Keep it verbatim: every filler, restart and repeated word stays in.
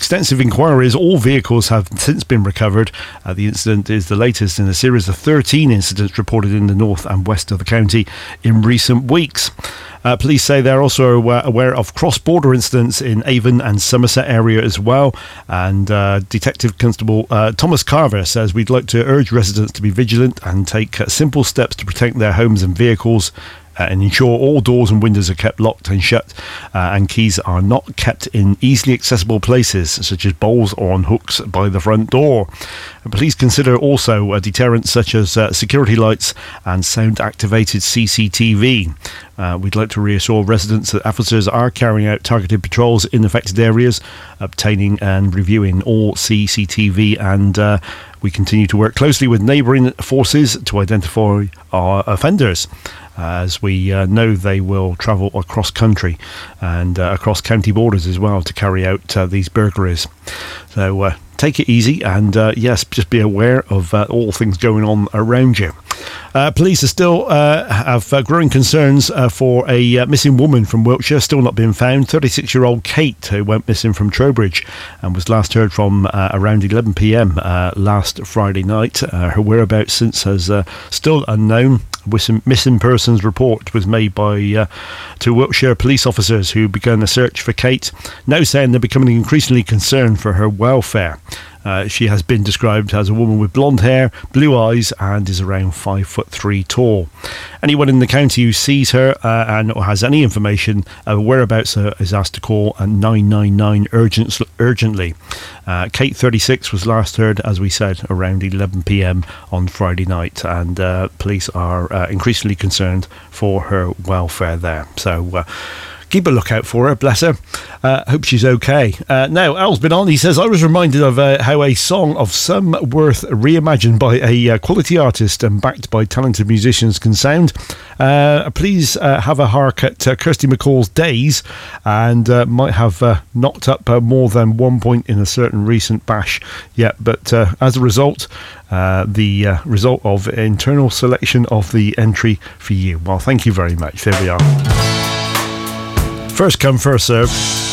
extensive inquiries, all vehicles have since been recovered. Uh, the incident is the latest in a series of thirteen incidents reported in the north and west of the county in recent weeks. Uh, police say they're also uh, aware of cross-border incidents in Avon and Somerset area as well. And uh, Detective Constable uh, Thomas Carver says, we'd like to urge residents to be vigilant and take uh, simple steps to protect their homes and vehicles. Uh, and ensure all doors and windows are kept locked and shut, uh, and keys are not kept in easily accessible places such as bowls or on hooks by the front door. And please consider also a deterrent such as uh, security lights and sound activated C C T V. Uh, we'd like to reassure residents that officers are carrying out targeted patrols in affected areas, obtaining and reviewing all C C T V, and uh, we continue to work closely with neighbouring forces to identify our offenders, as we uh, know they will travel across country and uh, across county borders as well to carry out uh, these burglaries. So uh, take it easy, and uh, yes, just be aware of uh, all things going on around you. Uh, police are still uh, have uh, growing concerns uh, for a uh, missing woman from Wiltshire, still not been found. thirty-six-year-old Kate, who went missing from Trowbridge and was last heard from uh, around eleven p.m. Uh, last Friday night. Uh, her whereabouts since has uh, still unknown. Missing persons report was made by uh, two Wiltshire police officers who began a search for Kate, now saying they're becoming increasingly concerned for her welfare. Uh, she has been described as a woman with blonde hair, blue eyes, and is around five foot three tall. Anyone in the county who sees her uh, and or has any information uh, whereabouts her is asked to call a nine nine nine urgent, urgently. Uh, Kate, thirty-six, was last heard, as we said, around eleven p.m. on Friday night, and uh, police are uh, increasingly concerned for her welfare there. So uh, keep a lookout for her, bless her. Uh, hope she's okay. Uh, now, Al's been on. He says, I was reminded of uh, how a song of some worth reimagined by a uh, quality artist and backed by talented musicians can sound. Uh, please uh, have a hark at uh, Kirsty MacColl's Days, and uh, might have uh, knocked up uh, more than one point in a certain recent bash. Yeah, but uh, as a result, uh, the uh, result of internal selection of the entry for you. Well, thank you very much. There we are. First come, first serve.